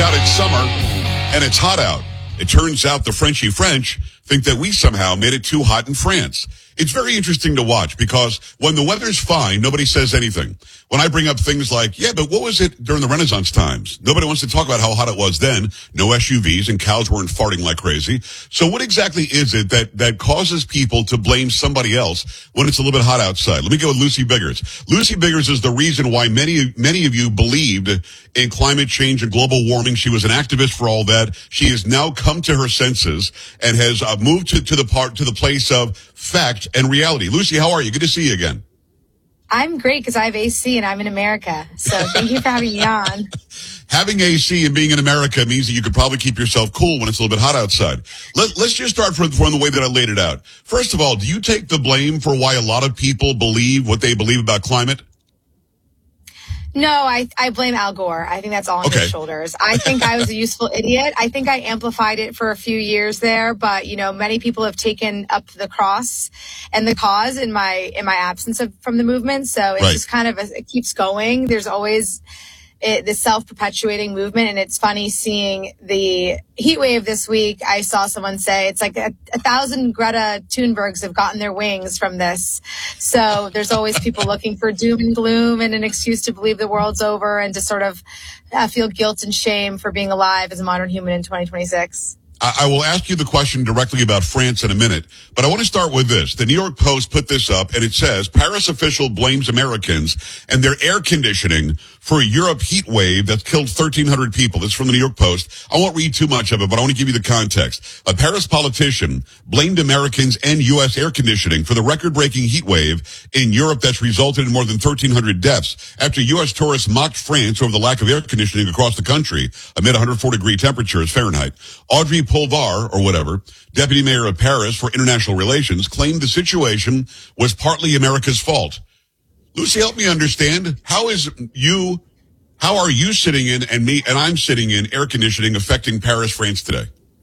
out it's summer and it's hot out. It turns out the Frenchy French think that we somehow made it too hot in France. It's very interesting to watch because when the weather's fine, nobody says anything. When I bring up things like, yeah, but what was it during the Renaissance times? Nobody wants to talk about how hot it was then. No SUVs and cows weren't farting like crazy. So what exactly is it that causes people to blame somebody else when it's a little bit hot outside? Let me go with Lucy Biggers. Lucy Biggers is the reason why many of you believed in climate change and global warming. She was an activist for all that. She has now come to her senses and has moved to the place of fact and reality. Lucy, how are you? Good to see you again. I'm great because I have AC and I'm in America. So thank you for having me on. Having AC and being in America means that you could probably keep yourself cool when it's a little bit hot outside. Let's just start from the way that I laid it out. First of all, do you take the blame for why a lot of people believe what they believe about climate? No, I blame Al Gore. I think that's all on his shoulders. I think I was a useful idiot. I think I amplified it for a few years there, but many people have taken up the cross and the cause in my absence from the movement. So it's just kind of it keeps going. There's always this self-perpetuating movement, and it's funny seeing the heat wave this week. I saw someone say it's like a 1,000 Greta Thunbergs have gotten their wings from this. So there's always people looking for doom and gloom and an excuse to believe the world's over and to sort of feel guilt and shame for being alive as a modern human in 2026. I will ask you the question directly about France in a minute, but I want to start with this. The New York Post put this up, and it says, Paris official blames Americans and their air conditioning for a Europe heat wave that's killed 1,300 people. This is from the New York Post. I won't read too much of it, but I want to give you the context. A Paris politician blamed Americans and U.S. air conditioning for the record-breaking heat wave in Europe that's resulted in more than 1,300 deaths after U.S. tourists mocked France over the lack of air conditioning across the country amid 104-degree temperatures Fahrenheit. Audrey Pulvar, or whatever, deputy mayor of Paris for international relations, claimed the situation was partly America's fault. Lucy, help me understand. How are you sitting in and I'm sitting in air conditioning affecting Paris, France today?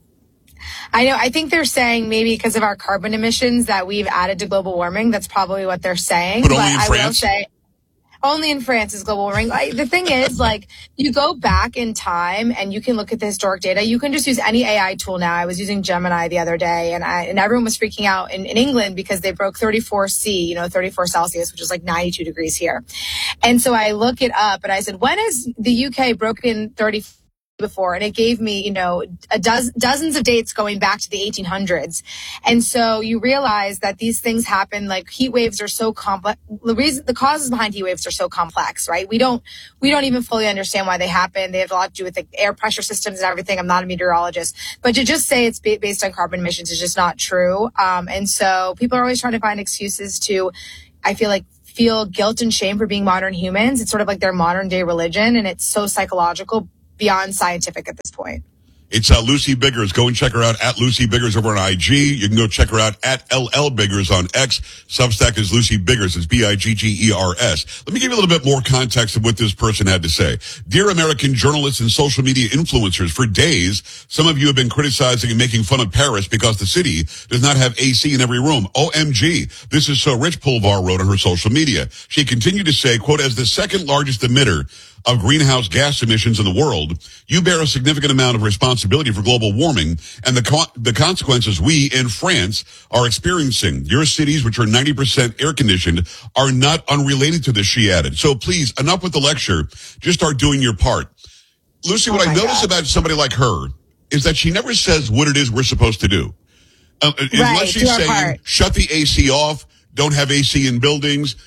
I know. I think they're saying maybe because of our carbon emissions that we've added to global warming. That's probably what they're saying. But only in France? I will say only in France is global warming. The thing is, you go back in time and you can look at the historic data. You can just use any AI tool now. I was using Gemini the other day and everyone was freaking out in England because they broke 34 C, 34 Celsius, which is like 92 degrees here. And so I look it up and I said, when has the UK broken 34 before? And it gave me, dozens of dates going back to the 1800s. And so you realize that these things happen, like heat waves are so complex. The causes behind heat waves are so complex, right? We don't even fully understand why they happen. They have a lot to do with the air pressure systems and everything. I'm not a meteorologist, but to just say it's based on carbon emissions is just not true. And so people are always trying to find excuses to, I feel guilt and shame for being modern humans. It's sort of like their modern day religion, and it's so psychological beyond scientific at this point. It's Lucy Biggers. Go and check her out at Lucy Biggers over on IG. You can go check her out at LL Biggers on X. Substack is Lucy Biggers. It's Biggers. Let me give you a little bit more context of what this person had to say. Dear American journalists and social media influencers, for days, some of you have been criticizing and making fun of Paris because the city does not have AC in every room. OMG. This is so Rich Pulvar wrote on her social media. She continued to say, quote, as the second largest emitter of greenhouse gas emissions in the world, you bear a significant amount of responsibility for global warming and the consequences we in France are experiencing. Your cities, which are 90% air conditioned, are not unrelated to this, she added. So please, enough with the lecture. Just start doing your part. Lucy, what I notice about somebody like her is that she never says what it is we're supposed to do. Unless she's saying, shut the AC off, don't have AC in buildings,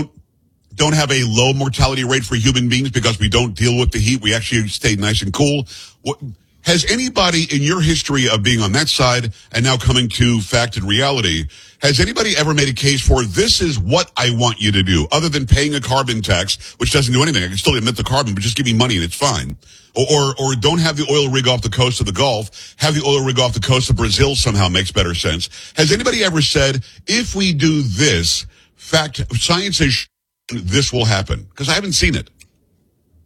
don't have a low mortality rate for human beings because we don't deal with the heat. We actually stay nice and cool. Has anybody in your history of being on that side and now coming to fact and reality, has anybody ever made a case for this is what I want you to do, other than paying a carbon tax, which doesn't do anything? I can still emit the carbon, but just give me money and it's fine. Or don't have the oil rig off the coast of the Gulf, have the oil rig off the coast of Brazil somehow makes better sense. Has anybody ever said, if we do this, science is this will happen? Because I haven't seen it.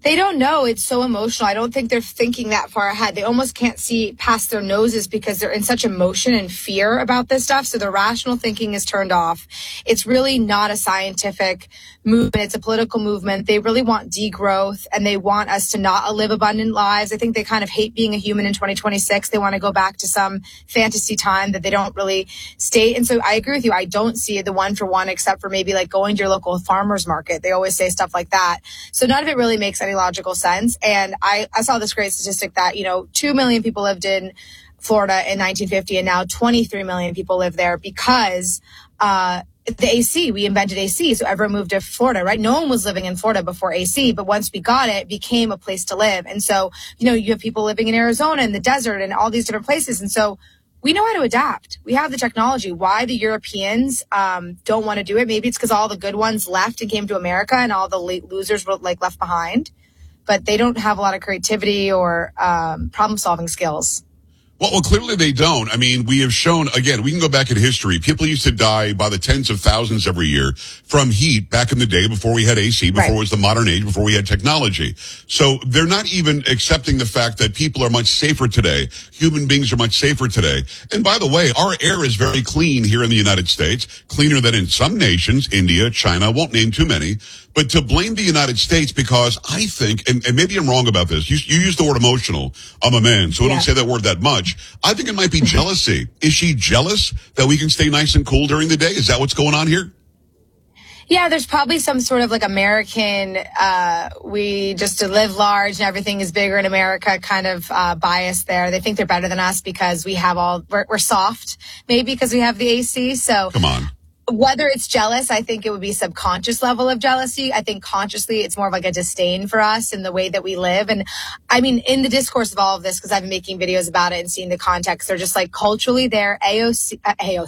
They don't know. It's so emotional. I don't think they're thinking that far ahead. They almost can't see past their noses because they're in such emotion and fear about this stuff. So the rational thinking is turned off. It's really not a scientific movement. It's a political movement. They really want degrowth and they want us to not live abundant lives. I think they kind of hate being a human in 2026. They want to go back to some fantasy time that they don't really state. And so I agree with you. I don't see the one for one except for maybe like going to your local farmer's market. They always say stuff like that. So none of it really makes any logical sense. And I saw this great statistic that, 2 million people lived in Florida in 1950 and now 23 million people live there because the AC, we invented AC. So everyone moved to Florida, right? No one was living in Florida before AC, but once we got it, it became a place to live. And so, you have people living in Arizona and the desert and all these different places. And so we know how to adapt. We have the technology. Why the Europeans don't want to do it? Maybe it's because all the good ones left and came to America and all the losers were like left behind. But they don't have a lot of creativity or problem-solving skills. Well, clearly they don't. I mean, we have shown, again, we can go back in history. People used to die by the tens of thousands every year from heat back in the day before we had AC, before it was the modern age, before we had technology. So they're not even accepting the fact that people are much safer today. Human beings are much safer today. And by the way, our air is very clean here in the United States, cleaner than in some nations, India, China, won't name too many. But to blame the United States because I think, and maybe I'm wrong about this, you use the word emotional. I'm a man, so I don't say that word that much. I think it might be jealousy. Is she jealous that we can stay nice and cool during the day? Is that what's going on here? Yeah, there's probably some sort of like American, we just to live large and everything is bigger in America kind of bias there. They think they're better than us because we have we're soft, maybe because we have the AC. So come on. Whether it's jealous, I think it would be subconscious level of jealousy. I think consciously it's more of like a disdain for us and the way that we live. And I mean, in the discourse of all of this, because I've been making videos about it and seeing the context, they're just like culturally there. AC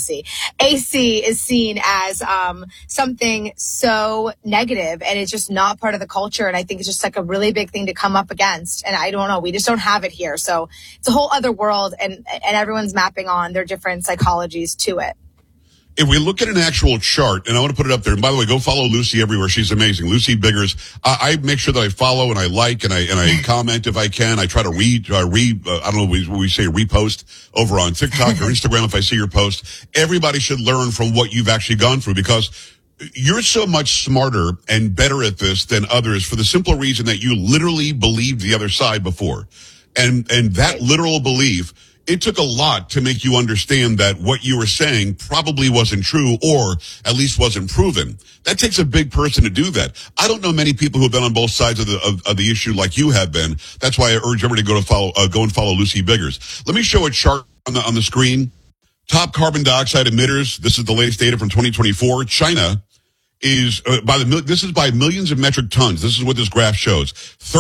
is seen as something so negative and it's just not part of the culture. And I think it's just like a really big thing to come up against. And I don't know, we just don't have it here. So it's a whole other world and everyone's mapping on their different psychologies to it. If we look at an actual chart, and I want to put it up there, and by the way, go follow Lucy everywhere. She's amazing. Lucy Biggers. I make sure that I follow and I like and I comment if I can. I try to I don't know what we say, repost over on TikTok or Instagram if I see your post. Everybody should learn from what you've actually gone through because you're so much smarter and better at this than others for the simple reason that you literally believed the other side before. And that literal belief, it took a lot to make you understand that what you were saying probably wasn't true or at least wasn't proven. That takes a big person to do that. I don't know many people who have been on both sides of the issue like you have been. That's why I urge everybody to go and follow Lucy Biggers. Let me show a chart on the screen. Top carbon dioxide emitters. This is the latest data from 2024. China is this is by millions of metric tons. This is what this graph shows.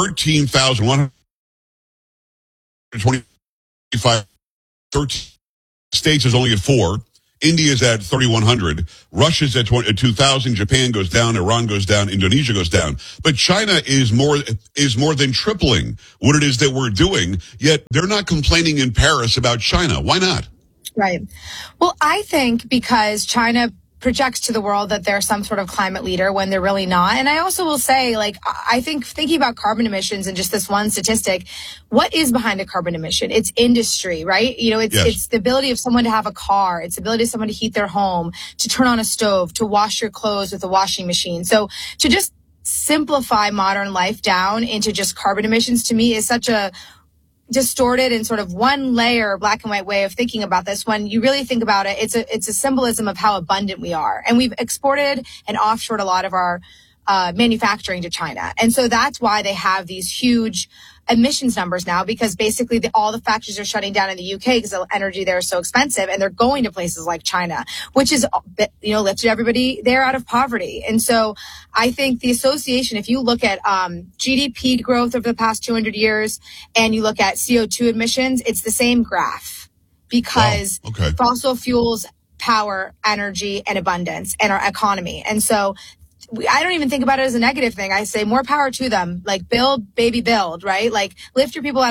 13,125. 13 states is only at 4. India's at 3,100. Russia's at 2,000. Japan goes down. Iran goes down. Indonesia goes down. But China is more than tripling what it is that we're doing. Yet they're not complaining in Paris about China. Why not? Right. Well, I think because China projects to the world that they're some sort of climate leader when they're really not. And I also will say, I think thinking about carbon emissions and just this one statistic, what is behind a carbon emission? It's industry, right? It's the ability of someone to have a car. It's the ability of someone to heat their home, to turn on a stove, to wash your clothes with a washing machine. So to just simplify modern life down into just carbon emissions to me is such a distorted and sort of one layer black and white way of thinking about this. When you really think about it, it's a symbolism of how abundant we are. And we've exported and offshored a lot of our manufacturing to China. And so that's why they have these huge emissions numbers now, because basically all the factories are shutting down in the UK because the energy there is so expensive, and they're going to places like China, which is, lifted everybody there out of poverty. And so I think the association, if you look at GDP growth over the past 200 years and you look at CO2 emissions, it's the same graph because fossil fuels power energy and abundance and our economy. And so I don't even think about it as a negative thing. I say more power to them. Like build, baby, build, right? Like lift your people out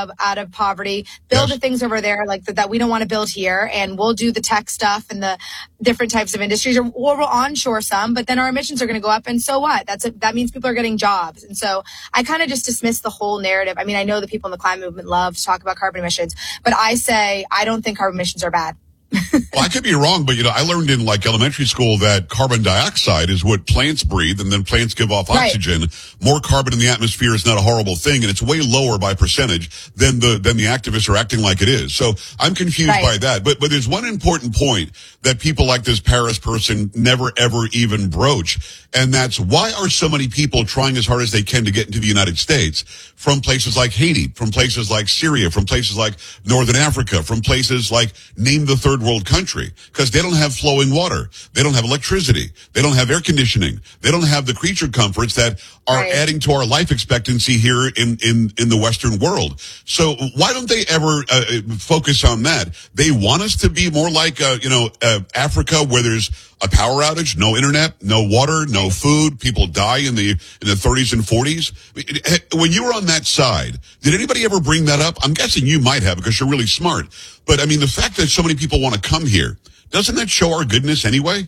of poverty, build the things over there like that we don't want to build here, and we'll do the tech stuff and the different types of industries, or we'll onshore some. But then our emissions are going to go up, and so what? That means people are getting jobs, and so I kind of just dismiss the whole narrative. I mean, I know the people in the climate movement love to talk about carbon emissions, but I say I don't think carbon emissions are bad. Well, I could be wrong, but I learned in like elementary school that carbon dioxide is what plants breathe, and then plants give off oxygen. Right. More carbon in the atmosphere is not a horrible thing, and it's way lower by percentage than the activists are acting like it is. So I'm confused by that. But there's one important point that people like this Paris person never ever even broach, and that's why are so many people trying as hard as they can to get into the United States from places like Haiti, from places like Syria, from places like Northern Africa, from places like name the third world country, because they don't have flowing water, they don't have electricity, they don't have air conditioning, they don't have the creature comforts that are adding to our life expectancy here in the Western world. So why don't they ever focus on that? They want us to be more like Africa, where there's a power outage, no internet, no water, no food, people die in the 30s and 40s. When you were on that side, did anybody ever bring that up? I'm guessing you might have, because you're really smart. But I mean, the fact that so many people want to come here, doesn't that show our goodness anyway?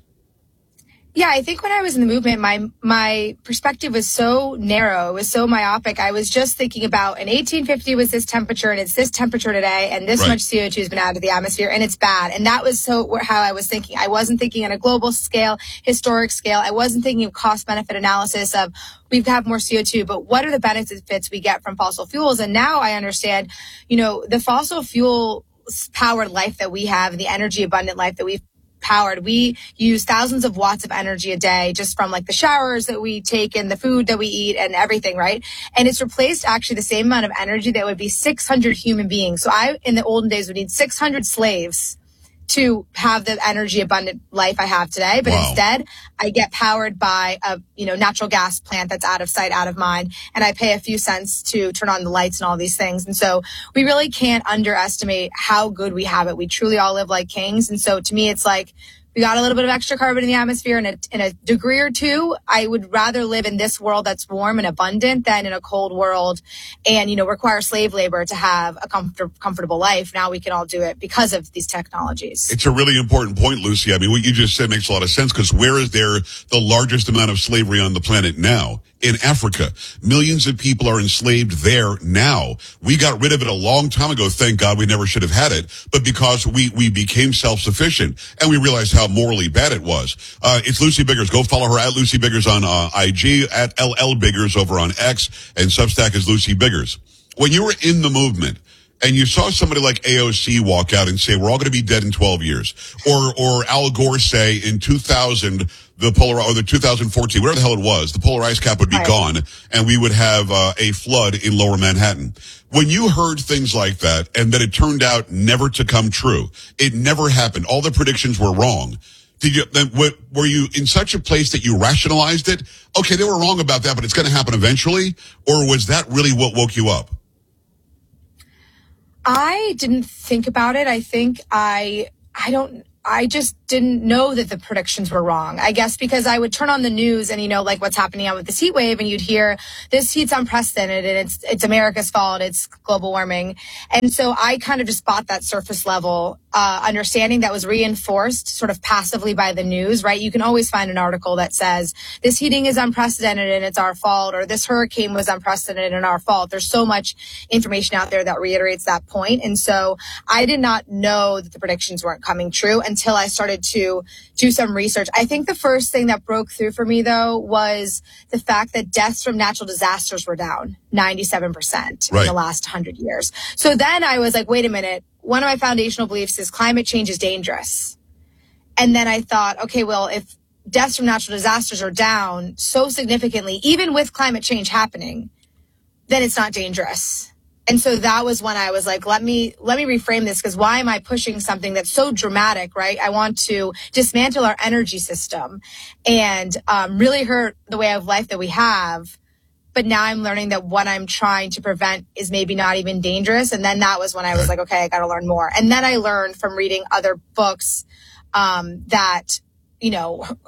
Yeah, I think when I was in the movement, my perspective was so narrow, it was so myopic. I was just thinking about in 1850 was this temperature, and it's this temperature today, and this much CO2 has been added to the atmosphere, and it's bad. And that was how I was thinking. I wasn't thinking on a global scale, historic scale. I wasn't thinking of cost-benefit analysis of we've got more CO2, but what are the benefits we get from fossil fuels? And now I understand, the fossil fuel powered life that we have, the energy abundant life that we've powered. We use thousands of watts of energy a day just from like the showers that we take and the food that we eat and everything, right? And it's replaced actually the same amount of energy that would be 600 human beings. So I, in the olden days, would need 600 slaves to have the energy abundant life I have today. But instead, I get powered by a natural gas plant that's out of sight, out of mind, and I pay a few cents to turn on the lights and all these things. And so we really can't underestimate how good we have it. We truly all live like kings. And so to me, it's like we got a little bit of extra carbon in the atmosphere in a degree or two. I would rather live in this world that's warm and abundant than in a cold world and, require slave labor to have a comfortable life. Now we can all do it because of these technologies. It's a really important point, Lucy. I mean, what you just said makes a lot of sense, because where is there the largest amount of slavery on the planet now? In Africa. Millions of people are enslaved there now. We got rid of it a long time ago. Thank God we never should have had it. But because we became self-sufficient and we realized how morally bad it was. It's Lucy Biggers. Go follow her at Lucy Biggers on IG, at LL Biggers over on X, and Substack is Lucy Biggers. When you were in the movement, and you saw somebody like AOC walk out and say, we're all going to be dead in 12 years. Or Al Gore say in 2000, the 2014, whatever the hell it was, the polar ice cap would be gone, and we would have a flood in lower Manhattan. When you heard things like that, and that it turned out never to come true, it never happened, all the predictions were wrong, were you in such a place that you rationalized it? Okay, they were wrong about that, but it's going to happen eventually? Or was that really what woke you up? I didn't think about it. I think I just didn't know that the predictions were wrong. I guess because I would turn on the news and, like what's happening out with this heat wave, and you'd hear this heat's unprecedented and it's America's fault. It's global warming. And so I kind of just bought that surface level understanding that was reinforced sort of passively by the news, right? You can always find an article that says this heating is unprecedented and it's our fault, or this hurricane was unprecedented and our fault. There's so much information out there that reiterates that point. And so I did not know that the predictions weren't coming true until I started to do some research. I think the first thing that broke through for me, though, was the fact that deaths from natural disasters were down 97% in the last 100 years. So then I was like, wait a minute. One of my foundational beliefs is climate change is dangerous. And then I thought, okay, well, if deaths from natural disasters are down so significantly, even with climate change happening, then it's not dangerous. And so that was when I was like, let me reframe this, because why am I pushing something that's so dramatic, right? I want to dismantle our energy system and really hurt the way of life that we have. But now I'm learning that what I'm trying to prevent is maybe not even dangerous. And then that was when I was like, okay, I got to learn more. And then I learned from reading other books that,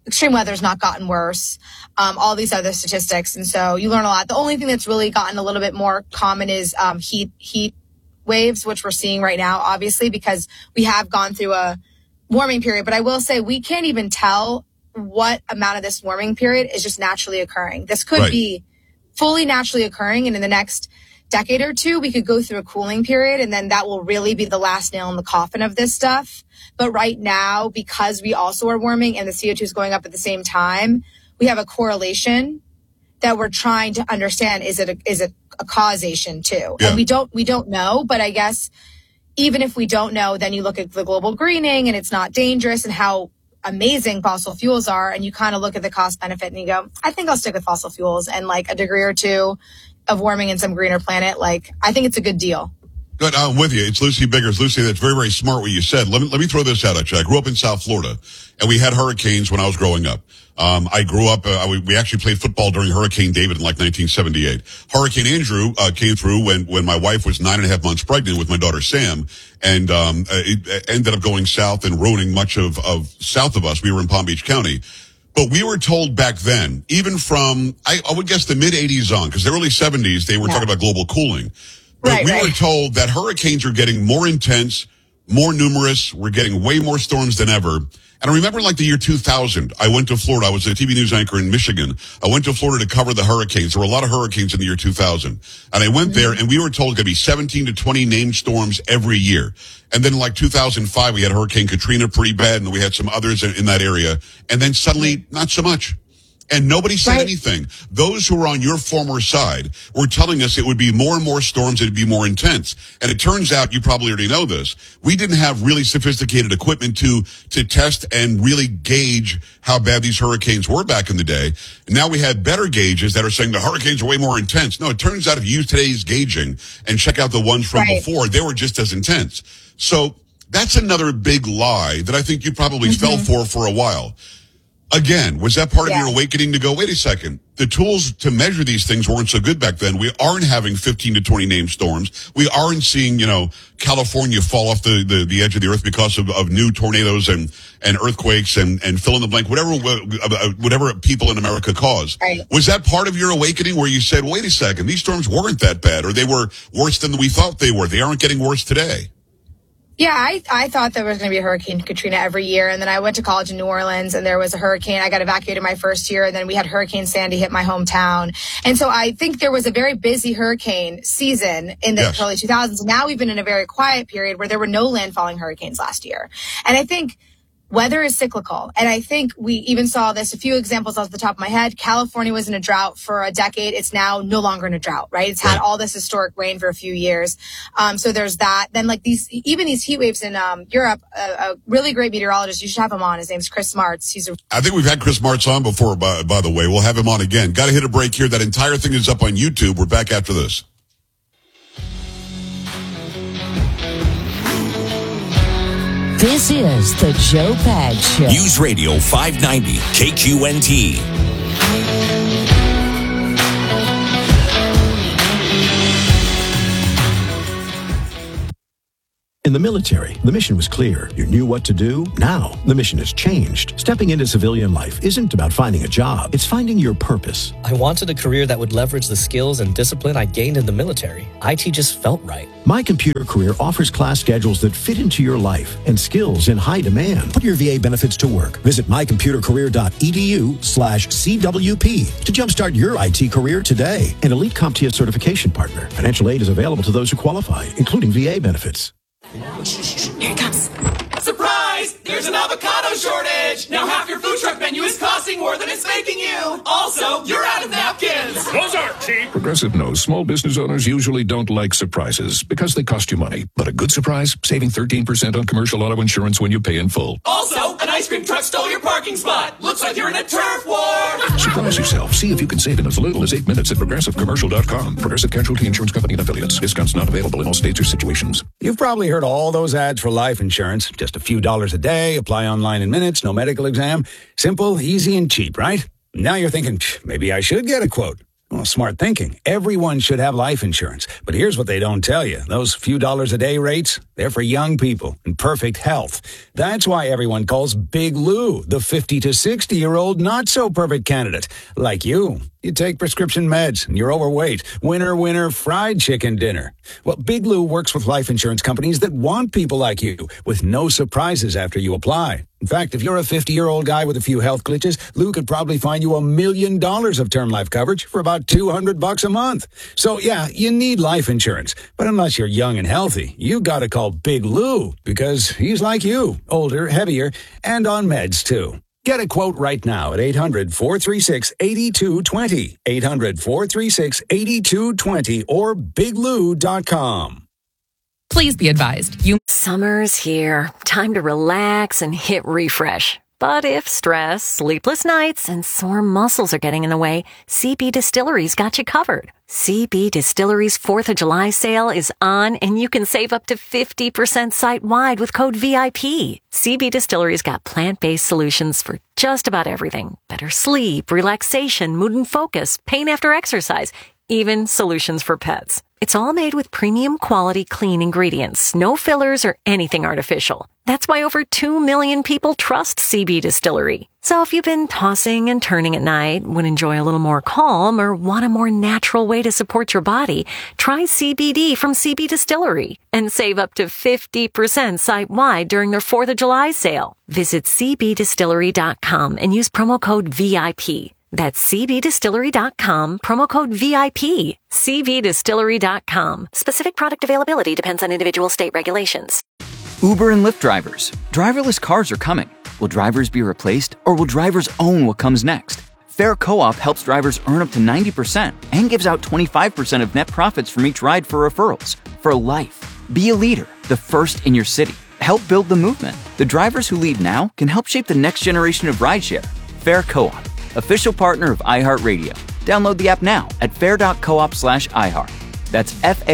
extreme weather's not gotten worse, all these other statistics. And so you learn a lot. The only thing that's really gotten a little bit more common is heat waves, which we're seeing right now, obviously, because we have gone through a warming period. But I will say we can't even tell what amount of this warming period is just naturally occurring. This could be fully naturally occurring, and in the next decade or two, we could go through a cooling period, and then that will really be the last nail in the coffin of this stuff. But right now, because we also are warming and the CO2 is going up at the same time, we have a correlation that we're trying to understand. Is it a causation too? Yeah. And we don't know, but I guess even if we don't know, then you look at the global greening and it's not dangerous and how amazing fossil fuels are. And you kind of look at the cost benefit and you go, I think I'll stick with fossil fuels and like a degree or two of warming in some greener planet. Like, I think it's a good deal. Good. I'm with you. It's Lucy Biggers. Lucy, that's very, very smart what you said. Let me throw this out at you. I grew up in South Florida, and we had hurricanes when I was growing up. I grew up, we actually played football during Hurricane David in like 1978. Hurricane Andrew came through when my wife was 9.5 months pregnant with my daughter Sam, and it ended up going south and ruining much of south of us. We were in Palm Beach County. But we were told back then, even from, I would guess the mid-'80s on, because the early 70s, they were talking about global cooling. But we were told that hurricanes are getting more intense, more numerous. We're getting way more storms than ever. And I remember like the year 2000, I went to Florida. I was a TV news anchor in Michigan. I went to Florida to cover the hurricanes. There were a lot of hurricanes in the year 2000. And I went there and we were told it's going to be 17 to 20 named storms every year. And then in like 2005, we had Hurricane Katrina pretty bad, and we had some others in that area. And then suddenly, not so much. And nobody said anything. Those who were on your former side were telling us it would be more and more storms, it'd be more intense. And it turns out, you probably already know this, we didn't have really sophisticated equipment to test and really gauge how bad these hurricanes were back in the day. And now we have better gauges that are saying the hurricanes are way more intense. No, it turns out if you use today's gauging and check out the ones from before, they were just as intense. So that's another big lie that I think you probably fell for a while. Again, was that part of your awakening to go, wait a second, the tools to measure these things weren't so good back then. We aren't having 15 to 20 named storms. We aren't seeing, California fall off the edge of the earth because of new tornadoes and earthquakes and fill in the blank, whatever people in America cause. Right. Was that part of your awakening where you said, wait a second, these storms weren't that bad, or they were worse than we thought they were? They aren't getting worse today. Yeah, I thought there was going to be a Hurricane Katrina every year. And then I went to college in New Orleans and there was a hurricane. I got evacuated my first year. And then we had Hurricane Sandy hit my hometown. And so I think there was a very busy hurricane season in the early 2000s. Now we've been in a very quiet period where there were no landfalling hurricanes last year. And I think weather is cyclical. And I think we even saw this, a few examples off the top of my head. California was in a drought for a decade. It's now no longer in a drought, right? It's had all this historic rain for a few years. So there's that. Then like these heat waves in Europe, a really great meteorologist, you should have him on. His name's Chris Martz. I think we've had Chris Martz on before, by the way. We'll have him on again. Got to hit a break here. That entire thing is up on YouTube. We're back after this. This is the Joe Pags Show. News Radio 590, KQNT. In the military, the mission was clear. You knew what to do. Now, the mission has changed. Stepping into civilian life isn't about finding a job. It's finding your purpose. I wanted a career that would leverage the skills and discipline I gained in the military. IT just felt right. My Computer Career offers class schedules that fit into your life and skills in high demand. Put your VA benefits to work. Visit mycomputercareer.edu/CWP to jumpstart your IT career today. An Elite CompTIA certification partner. Financial aid is available to those who qualify, including VA benefits. Here it comes. Surprise! There's an avocado shortage! Now half your food truck menu is costing more than it's making you! Also, you're out of napkins! Those aren't cheap! Progressive knows small business owners usually don't like surprises because they cost you money. But a good surprise? Saving 13% on commercial auto insurance when you pay in full. Also, an ice cream truck stole your parking spot! Looks like you're in a turf war! Surprise yourself. See if you can save in as little as 8 minutes at ProgressiveCommercial.com. Progressive Casualty Insurance Company and Affiliates. Discounts not available in all states or situations. You've probably heard all those ads for life insurance. Just a few dollars a day, apply online in minutes, no medical exam. Simple, easy, and cheap, right? Now you're thinking, maybe I should get a quote. Well, smart thinking. Everyone should have life insurance. But here's what they don't tell you. Those few dollars a day rates, they're for young people in perfect health. That's why everyone calls Big Lou the 50 to 60-year-old not-so-perfect candidate. Like you. You take prescription meds and you're overweight. Winner, fried chicken dinner. Well, Big Lou works with life insurance companies that want people like you with no surprises after you apply. In fact, if you're a 50-year-old guy with a few health glitches, Lou could probably find you $1 million of term life coverage for about $200 a month. So, yeah, you need life insurance. But unless you're young and healthy, you gotta call Big Lou because he's like you, older, heavier, and on meds, too. Get a quote right now at 800-436-8220, 800-436-8220, or biglou.com. Please be advised. Summer's here. Time to relax and hit refresh. But if stress, sleepless nights, and sore muscles are getting in the way, CB Distillery's got you covered. CB Distillery's 4th of July sale is on, and you can save up to 50% site-wide with code VIP. CB Distillery's got plant-based solutions for just about everything. Better sleep, relaxation, mood and focus, pain after exercise, even solutions for pets. It's all made with premium quality clean ingredients, no fillers or anything artificial. That's why over 2 million people trust CB Distillery. So if you've been tossing and turning at night, would enjoy a little more calm, or want a more natural way to support your body, try CBD from CB Distillery and save up to 50% site-wide during their 4th of July sale. Visit cbdistillery.com and use promo code VIP. That's cbdistillery.com, promo code VIP. cbdistillery.com. Specific product availability depends on individual state regulations. Uber and Lyft drivers. Driverless cars are coming. Will drivers be replaced, or will drivers own what comes next? Fair Co-op helps drivers earn up to 90% and gives out 25% of net profits from each ride for referrals. For life. Be a leader, the first in your city. Help build the movement. The drivers who lead now can help shape the next generation of rideshare. Fair Co-op. Official partner of iHeartRadio. Download the app now at fair.coop/iHeart. That's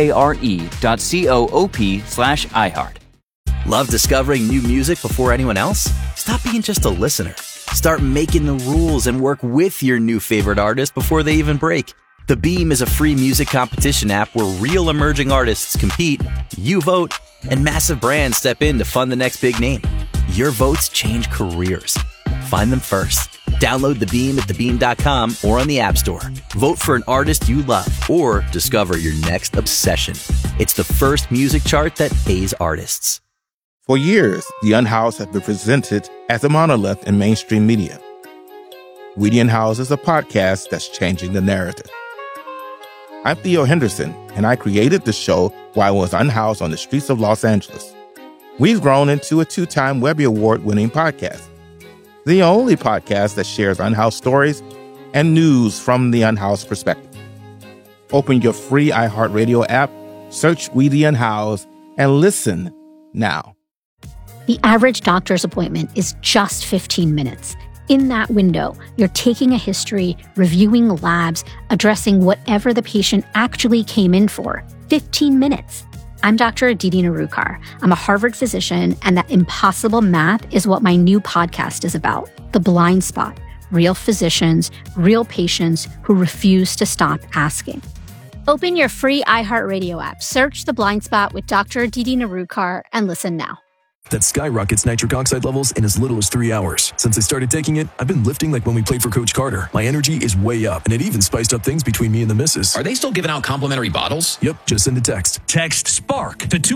FARE.coop/iHeart. Love discovering new music before anyone else? Stop being just a listener. Start making the rules and work with your new favorite artist before they even break. The Beam is a free music competition app where real emerging artists compete, you vote, and massive brands step in to fund the next big name. Your votes change careers. Find them first. Download The Beam at thebeam.com or on the App Store. Vote for an artist you love or discover your next obsession. It's the first music chart that pays artists. For years, The Unhoused has been presented as a monolith in mainstream media. We the Unhoused is a podcast that's changing the narrative. I'm Theo Henderson, and I created the show while I was unhoused on the streets of Los Angeles. We've grown into a 2-time Webby Award-winning podcast. The only podcast that shares unhoused stories and news from the unhoused perspective. Open your free iHeartRadio app, search We the Unhoused, and listen now. The average doctor's appointment is just 15 minutes. In that window, you're taking a history, reviewing labs, addressing whatever the patient actually came in for. 15 minutes. I'm Dr. Aditi Narukar. I'm a Harvard physician, and that impossible math is what my new podcast is about. The Blind Spot. Real physicians, real patients who refuse to stop asking. Open your free iHeartRadio app, search The Blind Spot with Dr. Aditi Narukar, and listen now. That skyrockets nitric oxide levels in as little as 3 hours. Since I started taking it, I've been lifting like when we played for Coach Carter. My energy is way up, and it even spiced up things between me and the missus. Are they still giving out complimentary bottles? Yep, just send a text. Text SPARK to